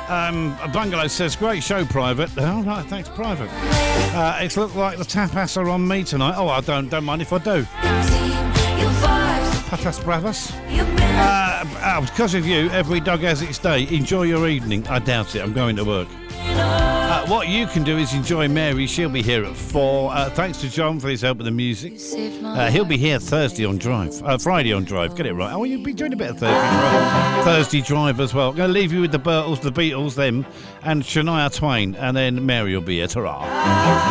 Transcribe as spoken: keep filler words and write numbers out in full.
Um, Bungalow says, great show, Private. Oh, right, thanks, Private. Uh, it's looked like the tapas are on me tonight. Oh, I don't don't mind if I do. Patas bravas. Uh, uh, because of you, every dog has its day. Enjoy your evening. I doubt it. I'm going to work. Uh, what you can do is enjoy Mary. She'll be here at four. Uh, thanks to John for his help with the music. Uh, he'll be here Thursday on Drive. Uh, Friday on Drive. Get it right. Oh, you'll be doing a bit of Thursday Drive. Thursday Drive as well. I'm going to leave you with the Beatles, the Beatles, them, and Shania Twain. And then Mary will be here. Ta-ra.